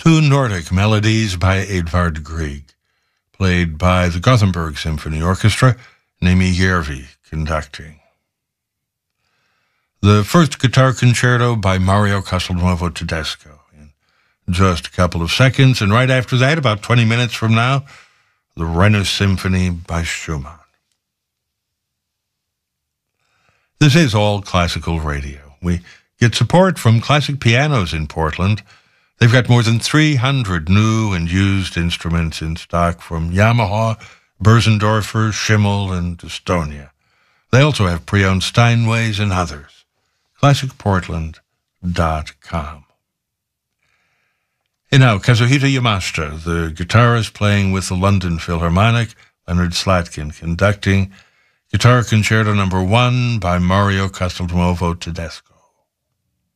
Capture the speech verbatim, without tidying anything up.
Two Nordic melodies by Edvard Grieg, played by the Gothenburg Symphony Orchestra, Nemi Järvi conducting. The first guitar concerto by Mario Castelnuovo Tedesco in just a couple of seconds, and right after that, about twenty minutes from now, the Renner Symphony by Schumann. This is All Classical Radio. We get support from Classic Pianos in Portland. They've got more than three hundred new and used instruments in stock from Yamaha, Börsendorfer, Schimmel, and Estonia. They also have pre-owned Steinways and others. classic portland dot com. And now, Kazuhito Yamashita, the guitarist playing with the London Philharmonic, Leonard Slatkin conducting Guitar Concerto Number One by Mario Castelnuovo Tedesco.